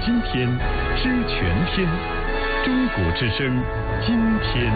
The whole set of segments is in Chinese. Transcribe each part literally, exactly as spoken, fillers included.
今天，知全天。中国之声，今天。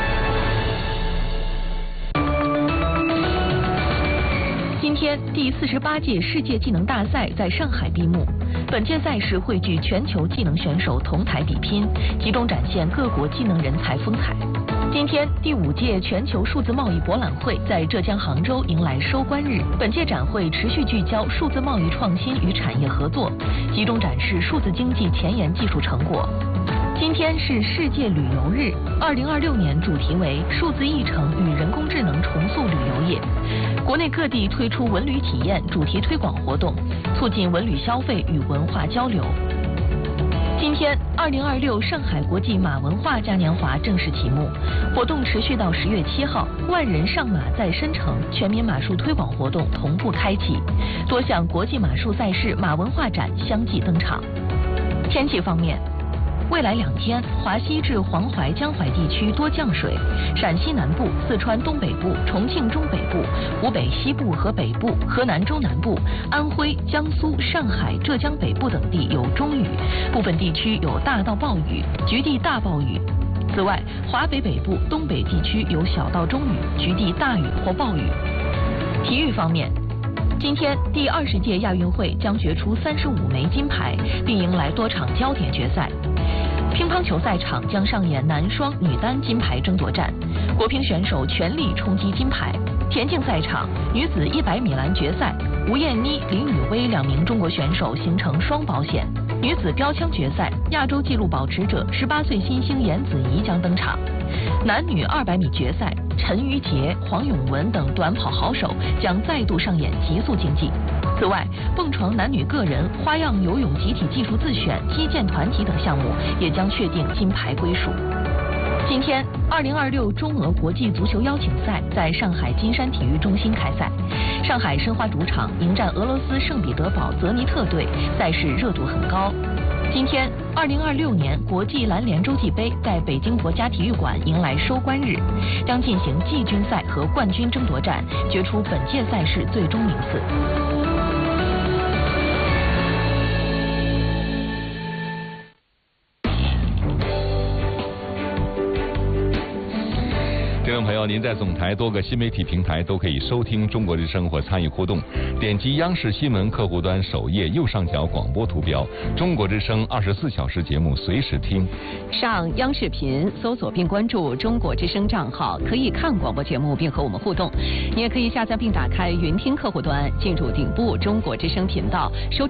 今天，第四十八届世界技能大赛在上海闭幕。本届赛事汇聚全球技能选手同台比拼，集中展现各国技能人才风采。今天，第五届全球数字贸易博览会在浙江杭州迎来收官日。本届展会持续聚焦数字贸易创新与产业合作，集中展示数字经济前沿技术成果。今天是世界旅游日，二零二六年主题为数字议程与人工智能重塑旅游业。国内各地推出文旅体验主题推广活动，促进文旅消费与文化交流。今天，二零二六上海国际马文化嘉年华正式启幕，活动持续到十月七号，万人上马在申城全民马术推广活动同步开启，多项国际马术赛事、马文化展相继登场。天气方面，未来两天，华西至黄淮、江淮地区多降水，陕西南部、四川东北部、重庆中北部、湖北西部和北部、河南中南部、安徽、江苏、上海、浙江北部等地有中雨，部分地区有大到暴雨，局地大暴雨。此外，华北北部、东北地区有小到中雨，局地大雨或暴雨。体育方面，今天，第二十届亚运会将决出三十五枚金牌，并迎来多场焦点决赛。乒乓球赛场将上演男双、女单金牌争夺战，国乒选手全力冲击金牌。田径赛场，女子一百米栏决赛，吴艳妮、林雨薇两名中国选手形成双保险。女子标枪决赛，亚洲纪录保持者十八岁新星严子怡将登场。男女二百米决赛，陈瑜杰、黄永文等短跑好手将再度上演极速竞技。此外，蹦床男女个人、花样游泳集体技术自选、击剑团体等项目也将确定金牌归属。今天，二零二六中俄国际足球邀请赛在上海金山体育中心开赛，上海申花主场迎战俄罗斯圣彼得堡泽尼特队，赛事热度很高。今天，二零二六年国际篮联洲际杯在北京国家体育馆迎来收官日，将进行季军赛和冠军争夺战，决出本届赛事最终名次。 听众朋友，您在总台多个新媒体平台都可以收听中国之声或参与互动。点击央视新闻客户端首页右上角广播图标，中国之声二十四小时节目随时听。 上央视频搜索并关注中国之声账号，可以看广播节目并和我们互动。你也可以下载并打开云听客户端，进入顶部中国之声频道收听。